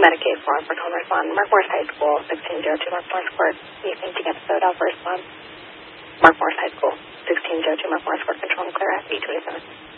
Medicaid fraud for home respond. Mark Morris High School, 1602 Mark Morris Court. Anything to get Soda for response. Mark Morris High School, 1602 Mark Morris Court. Control and clear at B27.